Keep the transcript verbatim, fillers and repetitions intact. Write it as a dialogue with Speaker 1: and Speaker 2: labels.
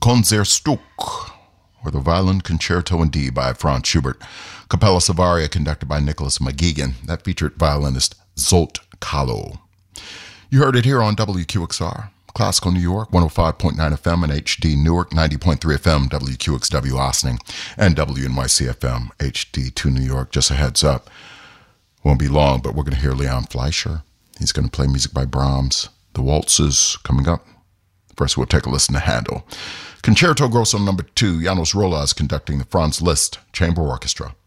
Speaker 1: Concertstück, or the Violin Concerto in D by Franz Schubert. Capella Savaria, conducted by Nicholas McGuigan. That featured violinist Zsolt Kalo. You heard it here on W Q X R, Classical New York, one oh five point nine F M, and H D Newark, ninety point three F M, W Q X W Ossining, and W N Y C F M, H D two New York. Just a heads up, won't be long, but we're going to hear Leon Fleischer. He's going to play music by Brahms. The waltzes coming up. First, we'll take a listen to Handel. Concerto Grosso number two, Janos Rolas conducting the Franz Liszt Chamber Orchestra.